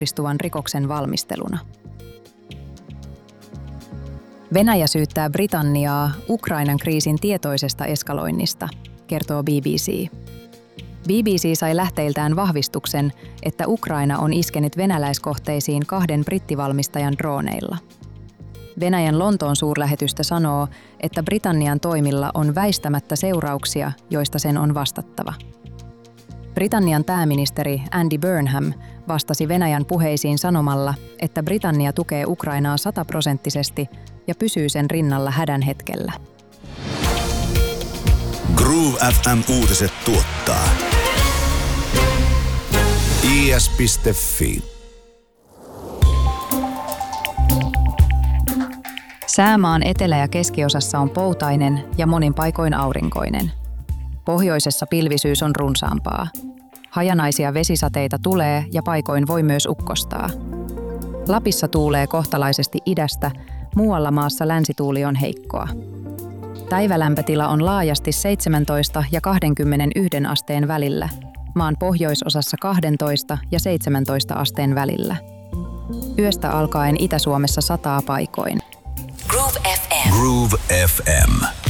kohdistuvan rikoksen valmisteluna. Venäjä syyttää Britanniaa Ukrainan kriisin tietoisesta eskaloinnista, kertoo BBC. BBC sai lähteiltään vahvistuksen, että Ukraina on iskenyt venäläiskohteisiin 2 brittivalmistajan drooneilla. Venäjän Lontoon suurlähetystö sanoo, että Britannian toimilla on väistämättä seurauksia, joista sen on vastattava. Britannian pääministeri Andy Burnham vastasi Venäjän puheisiin sanomalla, että Britannia tukee Ukrainaa 100% ja pysyy sen rinnalla hädän hetkellä. Groove FM-uutiset tuottaa is.fi. Säämaan etelä- ja keskiosassa on poutainen ja monin paikoin aurinkoinen. Pohjoisessa pilvisyys on runsaampaa. Hajanaisia vesisateita tulee ja paikoin voi myös ukkostaa. Lapissa tuulee kohtalaisesti idästä, muualla maassa länsituuli on heikkoa. Päivälämpötila on laajasti 17 ja 21 asteen välillä, maan pohjoisosassa 12 ja 17 asteen välillä. Yöstä alkaen Itä-Suomessa sataa paikoin. Groove FM.